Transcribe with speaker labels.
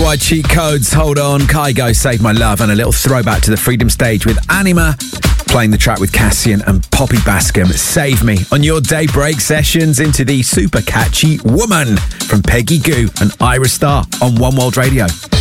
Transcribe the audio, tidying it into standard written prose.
Speaker 1: Worldwide Cheat Codes, Hold On, Kygo, Save My Love, and a little throwback to the Freedom Stage with Anima, playing the track with Cassian and Poppy Bascom, Save Me, on your daybreak sessions into the super catchy Woman from Peggy Gou and Ira Star on One World Radio.